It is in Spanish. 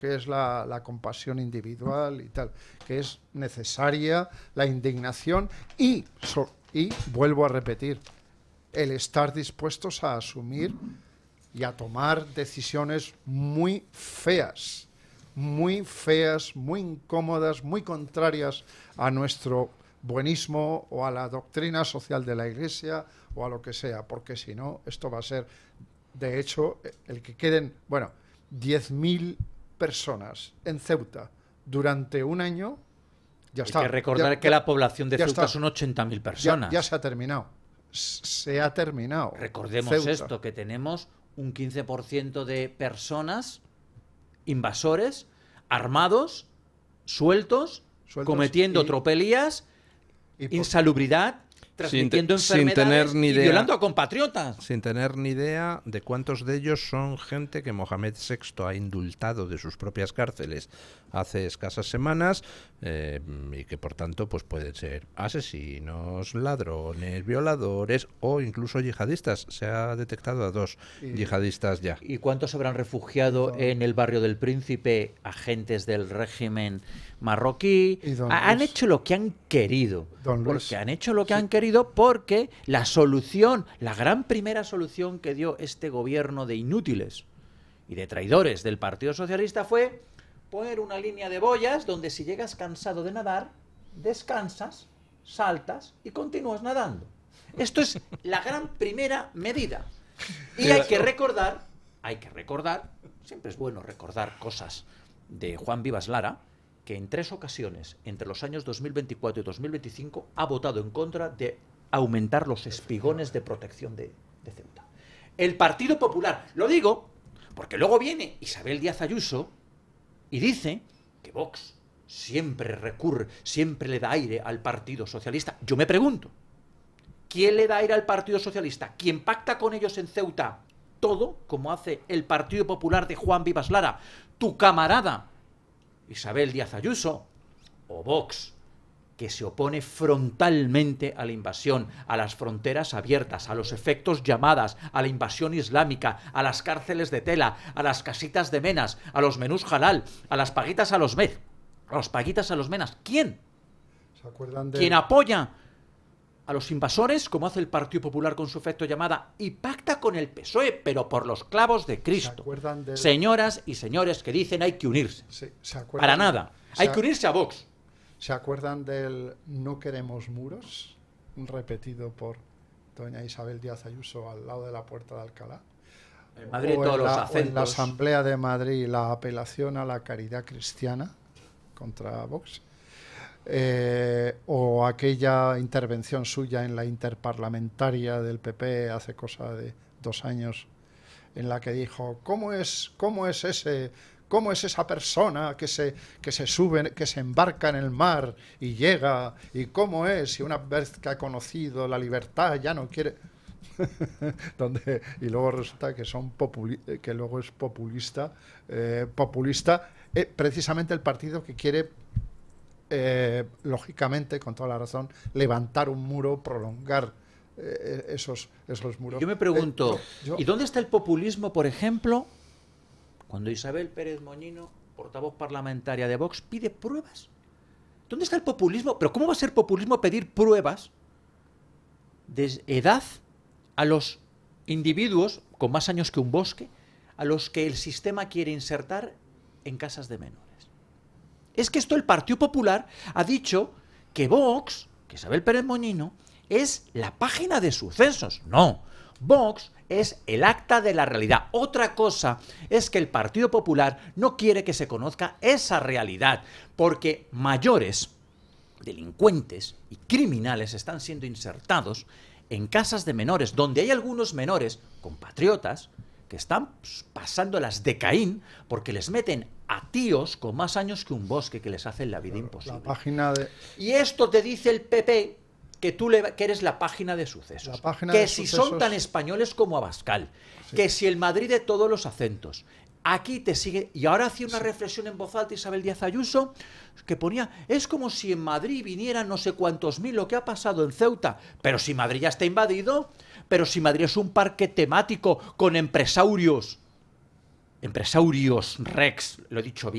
que es la compasión individual y tal, que es necesaria la indignación y vuelvo a repetir, el estar dispuestos a asumir y a tomar decisiones muy feas, muy incómodas, muy contrarias a nuestro buenismo o a la doctrina social de la Iglesia o a lo que sea, porque si no, esto va a ser, de hecho, el que queden, 10.000 personas en Ceuta durante un año, ya está. Hay que recordar que la población de Ceuta son 80.000 personas. Ya se ha terminado. Se ha terminado. Recordemos Ceuta. Esto, que tenemos un 15% de personas invasores, armados, sueltos cometiendo tropelías, insalubridad, transmitiendo enfermedades y violando a compatriotas. Sin tener ni idea de cuántos de ellos son gente que Mohamed VI ha indultado de sus propias cárceles hace escasas semanas, y que por tanto pues pueden ser asesinos, ladrones, violadores o incluso yihadistas. Se ha detectado a 2 yihadistas ya. ¿Y cuántos habrán refugiado en el barrio del Príncipe agentes del régimen marroquí? Han hecho lo que han querido. Porque han hecho lo que han querido, porque la solución, la gran primera solución que dio este gobierno de inútiles y de traidores del Partido Socialista fue poner una línea de boyas donde si llegas cansado de nadar, descansas, saltas y continúas nadando. Esto es la gran primera medida. Y hay que recordar, siempre es bueno recordar cosas de Juan Vivas Lara, que en 3 ocasiones, entre los años 2024 y 2025, ha votado en contra de aumentar los espigones de protección de Ceuta. El Partido Popular, lo digo, porque luego viene Isabel Díaz Ayuso y dice que Vox siempre le da aire al Partido Socialista. Yo me pregunto, ¿quién le da aire al Partido Socialista? ¿Quién pacta con ellos en Ceuta todo, como hace el Partido Popular de Juan Vivas Lara, tu camarada Isabel Díaz Ayuso, o Vox, que se opone frontalmente a la invasión, a las fronteras abiertas, a los efectos llamadas, a la invasión islámica, a las cárceles de tela, a las casitas de menas, a los menús halal, a las paguitas a los menas? ¿Quién? ¿Se acuerdan de... ¿Quién apoya a los invasores, como hace el Partido Popular con su efecto llamada, y pacta con el PSOE, pero por los clavos de Cristo? Señoras y señores que dicen hay que unirse. Para nada. Hay que unirse a Vox. ¿Se acuerdan del "no queremos muros", repetido por doña Isabel Díaz Ayuso al lado de la Puerta de Alcalá? En Madrid todos los acentos. O en la Asamblea de Madrid, la apelación a la caridad cristiana contra Vox. O aquella intervención suya en la interparlamentaria del PP hace cosa de 2 años, en la que dijo: ¿Cómo es esa persona que se sube, que se embarca en el mar y llega? ¿Y cómo es si una vez que ha conocido la libertad ya no quiere? Y luego resulta que que luego es populista, precisamente el partido que quiere, lógicamente, con toda la razón, levantar un muro, prolongar esos muros. Yo me pregunto, ¿y dónde está el populismo, por ejemplo, cuando Isabel Pérez Moñino, portavoz parlamentaria de Vox, pide pruebas? ¿Dónde está el populismo? ¿Pero cómo va a ser populismo pedir pruebas de edad a los individuos con más años que un bosque, a los que el sistema quiere insertar en casas de menores? Es que esto el Partido Popular ha dicho que Vox, que Isabel Pérez Moñino, es la página de sucesos. No, Vox es el acta de la realidad. Otra cosa es que el Partido Popular no quiere que se conozca esa realidad, porque mayores, delincuentes y criminales están siendo insertados en casas de menores, donde hay algunos menores compatriotas que están pasándolas de Caín porque les meten a tíos con más años que un bosque, que les hacen la vida imposible. Y esto te dice el PP, que tú que eres la página de sucesos. Que si son tan españoles como Abascal, que si el Madrid de todos los acentos. Aquí te sigue. Y ahora hacía una reflexión en voz alta Isabel Díaz Ayuso, que ponía: es como si en Madrid vinieran no sé cuántos mil, lo que ha pasado en Ceuta. Pero si Madrid ya está invadido, pero si Madrid es un parque temático con empresarios rex, lo he dicho bien.